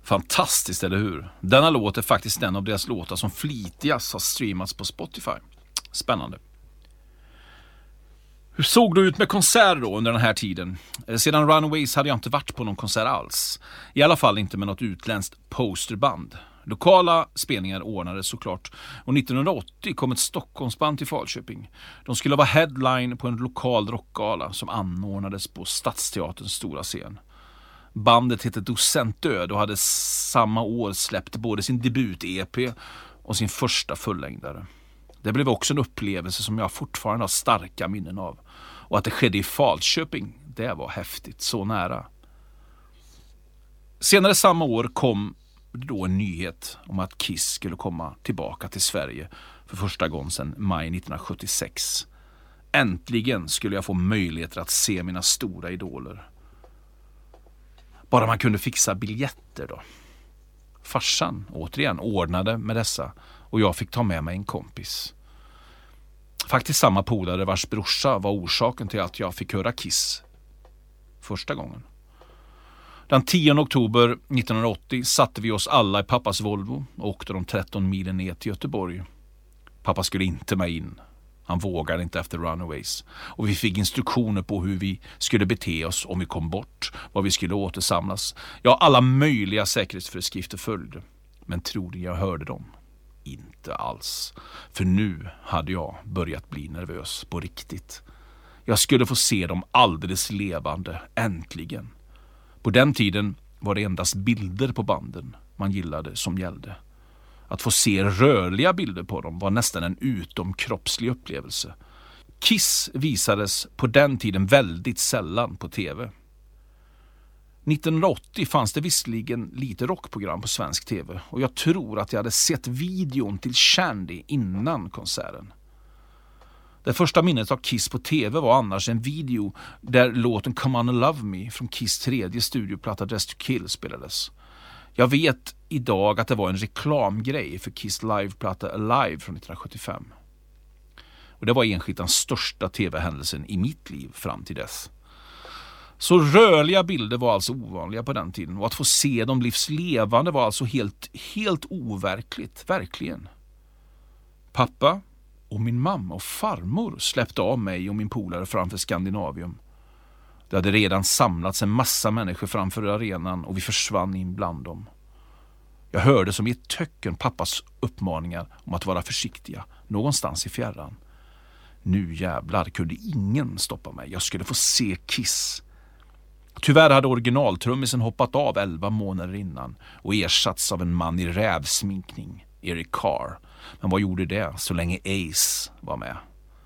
Fantastiskt, eller hur? Denna låt är faktiskt en av deras låtar som flitigast har streamats på Spotify. Spännande. Hur såg det ut med konserter då under den här tiden? Sedan Runaways hade jag inte varit på någon konsert alls. I alla fall inte med något utländskt posterband. Lokala spelningar ordnades såklart. Och 1980 kom ett Stockholmsband till Falköping. De skulle vara headline på en lokal rockgala som anordnades på Stadsteaterns stora scen. Bandet hette Docent Död och hade samma år släppt både sin debut-EP och sin första fullängdare. Det blev också en upplevelse som jag fortfarande har starka minnen av. Och att det skedde i Falköping, det var häftigt, så nära. Senare samma år kom då en nyhet om att Kiss skulle komma tillbaka till Sverige för första gången sedan maj 1976. Äntligen skulle jag få möjligheter att se mina stora idoler. Bara man kunde fixa biljetter då. Farsan, återigen, ordnade med dessa och jag fick ta med mig en kompis. Faktiskt samma polare vars brorsa var orsaken till att jag fick höra Kiss första gången. Den 10 oktober 1980 satte vi oss alla i pappas Volvo och åkte de 13 milen ner till Göteborg. Pappa skulle inte med in. Han vågade inte efter Runaways. Och vi fick instruktioner på hur vi skulle bete oss om vi kom bort, var vi skulle återsamlas. Ja, alla möjliga säkerhetsföreskrifter följde. Men tror ni jag hörde dem? Inte alls. För nu hade jag börjat bli nervös på riktigt. Jag skulle få se dem alldeles levande, äntligen. På den tiden var det endast bilder på banden man gillade som gällde. Att få se rörliga bilder på dem var nästan en utomkroppslig upplevelse. Kiss visades på den tiden väldigt sällan på tv. 1980 fanns det visserligen lite rockprogram på svensk tv och jag tror att jag hade sett videon till Shandy innan konserten. Det första minnet av Kiss på tv var annars en video där låten Come On and Love Me från Kiss tredje studioplatta Dress to Kill spelades. Jag vet idag att det var en reklamgrej för Kiss liveplatta Alive från 1975. Och det var enskilt den största tv-händelsen i mitt liv fram till dess. Så rörliga bilder var alltså ovanliga på den tiden och att få se dem livslevande var alltså helt overkligt, verkligen. Pappa och min mamma och farmor släppte av mig och min polare framför Skandinavium. Det hade redan samlats en massa människor framför arenan och vi försvann in bland dem. Jag hörde som i ett töcken pappas uppmaningar om att vara försiktiga någonstans i fjärran. Nu jävlar kunde ingen stoppa mig. Jag skulle få se Kiss. Tyvärr hade originaltrummisen hoppat av 11 månader innan och ersatts av en man i rävsminkning, Eric Carr. Men vad gjorde det så länge Ace var med?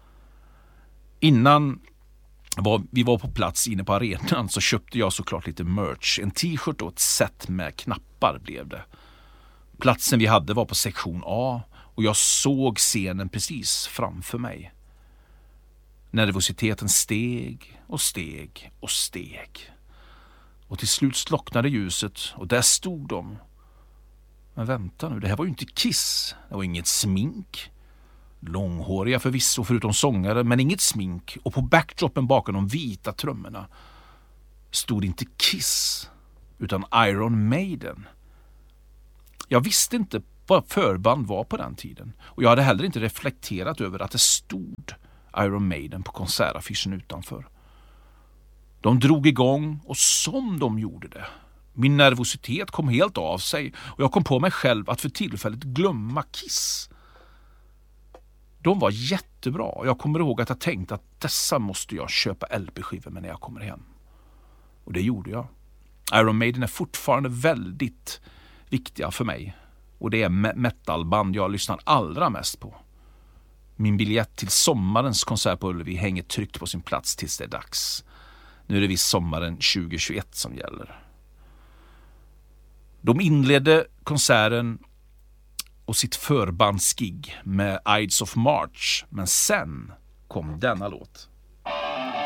Innan vi var på plats inne på arenan så köpte jag såklart lite merch. En t-shirt och ett set med knappar blev det. Platsen vi hade var på sektion A och jag såg scenen precis framför mig. Nervositeten steg och steg och steg. Och till slut slocknade ljuset och där stod de. Men vänta nu, det här var ju inte Kiss. Det var inget smink. Långhåriga förvisso förutom sångare, men inget smink. Och på backdropen bakom de vita trummorna stod inte Kiss utan Iron Maiden. Jag visste inte vad förband var på den tiden. Och jag hade heller inte reflekterat över att det stod Iron Maiden på konsertaffischen utanför. De drog igång och som de gjorde det. Min nervositet kom helt av sig och jag kom på mig själv att för tillfället glömma Kiss. De var jättebra och jag kommer ihåg att jag tänkte att dessa måste jag köpa LP-skivor med när jag kommer hem. Och det gjorde jag. Iron Maiden är fortfarande väldigt viktiga för mig. Och det är metalband jag lyssnar allra mest på. Min biljett till sommarens konsert på Ullevi hänger tryckt på sin plats tills det är dags. Nu är det visst sommaren 2021 som gäller. De inledde konserten och sitt förbandsgig med Ides of March. Men sen kom denna låt.